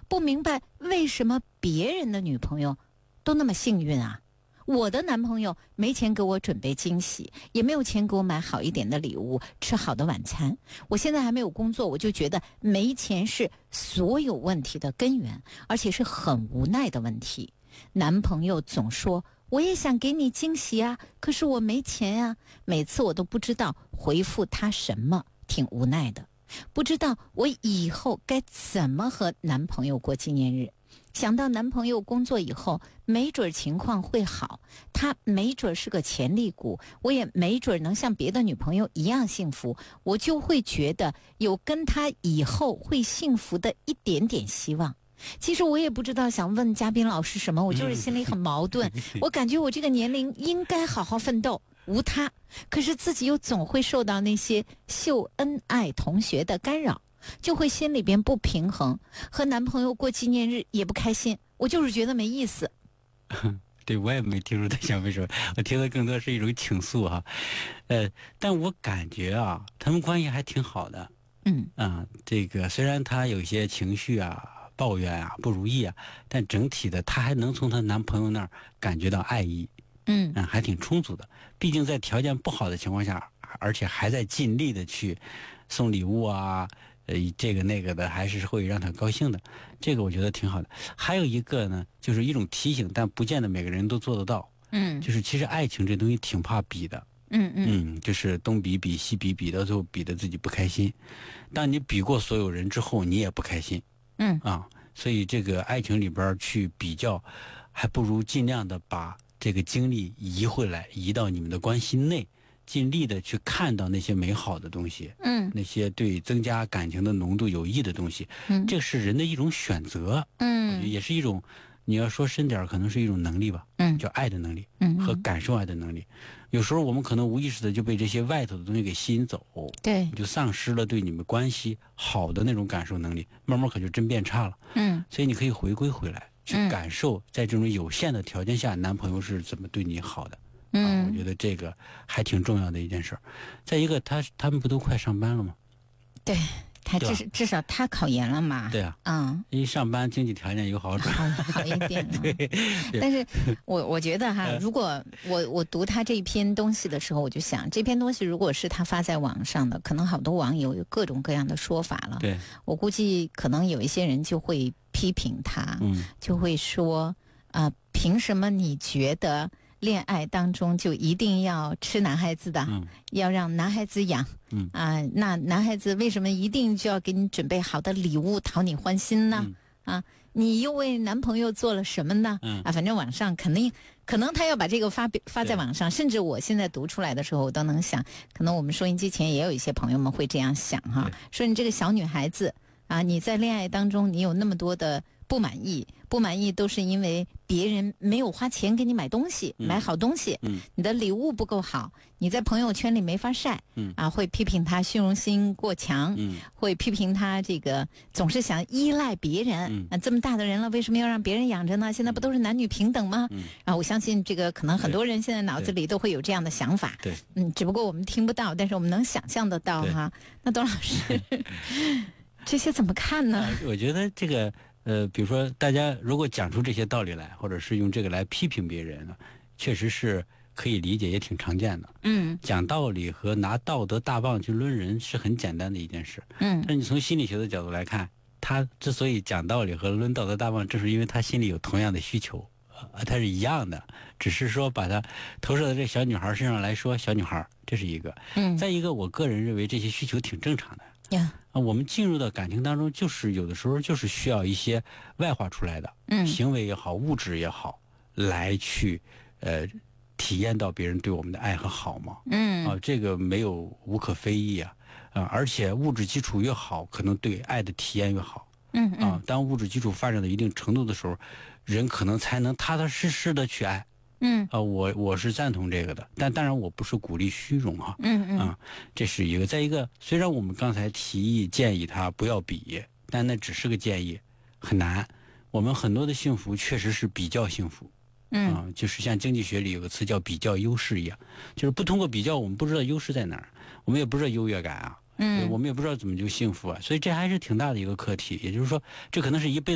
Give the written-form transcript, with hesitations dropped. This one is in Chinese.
不明白为什么别人的女朋友都那么幸运啊。我的男朋友没钱给我准备惊喜，也没有钱给我买好一点的礼物，吃好的晚餐。我现在还没有工作，我就觉得没钱是所有问题的根源，而且是很无奈的问题。男朋友总说我也想给你惊喜啊，可是我没钱啊。每次我都不知道回复他什么，挺无奈的，不知道我以后该怎么和男朋友过纪念日。想到男朋友工作以后没准情况会好，他没准是个潜力股，我也没准能像别的女朋友一样幸福，我就会觉得有跟他以后会幸福的一点点希望。其实我也不知道想问嘉宾老师什么，我就是心里很矛盾。我感觉我这个年龄应该好好奋斗，无他，可是自己又总会受到那些秀恩爱同学的干扰，就会心里边不平衡，和男朋友过纪念日也不开心，我就是觉得没意思。 对，我也没听出他想为什么，我听的更多是一种倾诉哈，但我感觉啊，他们关系还挺好的。这个虽然他有些情绪啊、抱怨啊、不如意啊，但整体的他还能从她男朋友那儿感觉到爱意，还挺充足的。毕竟在条件不好的情况下，而且还在尽力的去送礼物啊。这个那个的，还是会让他高兴的，这个我觉得挺好的。还有一个呢，就是一种提醒，但不见得每个人都做得到。就是其实爱情这东西挺怕比的。就是东比比西比，比到最后比得自己不开心。当你比过所有人之后，你也不开心。所以这个爱情里边去比较，还不如尽量的把这个精力移回来，移到你们的关系内。尽力的去看到那些美好的东西，那些对增加感情的浓度有益的东西，这是人的一种选择，也是一种，你要说深点可能是一种能力吧，叫爱的能力，和感受爱的能力。有时候我们可能无意识的就被这些外头的东西给吸引走， 对， 就丧失了对你们关系好的那种感受能力，慢慢可就真变差了。所以你可以回归回来，去感受在这种有限的条件下，男朋友是怎么对你好的。我觉得这个还挺重要的一件事。再一个，他们不都快上班了吗？ 对，他至少他考研了嘛。 对啊，一上班经济条件有好转， 好一点了。但是我觉得哈，如果我读他这篇东西的时候，我就想，这篇东西如果是他发在网上的，可能好多网友有各种各样的说法了。 对， 我估计可能有一些人就会批评他，就会说凭什么你觉得恋爱当中就一定要吃男孩子的，要让男孩子养，那男孩子为什么一定就要给你准备好的礼物讨你欢心呢？你又为男朋友做了什么呢？反正网上可能他要把这个发在网上，甚至我现在读出来的时候，我都能想，可能我们收音机前也有一些朋友们会这样想哈，说你这个小女孩子你在恋爱当中你有那么多的不满意都是因为别人没有花钱给你买东西，买好东西，你的礼物不够好，你在朋友圈里没法晒，会批评他虚荣心过强，会批评他这个总是想依赖别人，这么大的人了，为什么要让别人养着呢？现在不都是男女平等吗？我相信这个可能很多人现在脑子里都会有这样的想法， 对， 只不过我们听不到，但是我们能想象得到哈。那董老师这些怎么看呢？ 我觉得这个比如说大家如果讲出这些道理来，或者是用这个来批评别人呢，确实是可以理解，也挺常见的。讲道理和拿道德大棒去抡人是很简单的一件事。但你从心理学的角度来看，他之所以讲道理和抡道德大棒，正是因为他心里有同样的需求，他是一样的，只是说把他投射到这小女孩身上来说，小女孩这是一个。再一个，我个人认为这些需求挺正常的。我们进入到感情当中，就是有的时候就是需要一些外化出来的，行为也好，物质也好，来去体验到别人对我们的爱和好嘛。这个没有无可非议啊。而且物质基础越好，可能对爱的体验越好。当物质基础发展到一定程度的时候，人可能才能踏踏实实的去爱。我是赞同这个的，但当然我不是鼓励虚荣哈。这是一个。再一个，虽然我们刚才提议建议他不要比，但那只是个建议，很难。我们很多的幸福确实是比较幸福。就是像经济学里有个词叫比较优势一样，就是不通过比较，我们不知道优势在哪儿，我们也不知道优越感啊。我们也不知道怎么就幸福啊，所以这还是挺大的一个课题。也就是说，这可能是一辈子